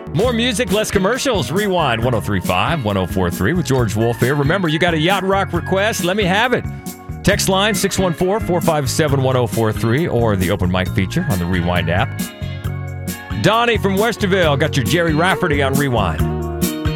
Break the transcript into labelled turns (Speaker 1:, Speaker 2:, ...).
Speaker 1: More music, less commercials. Rewind 1035 1043 with George Wolf here. Remember, you got a Yacht Rock request? Let me have it. Text line 614-457-1043 or the open mic feature on the Rewind app. Donnie from Westerville got your Jerry Rafferty on Rewind.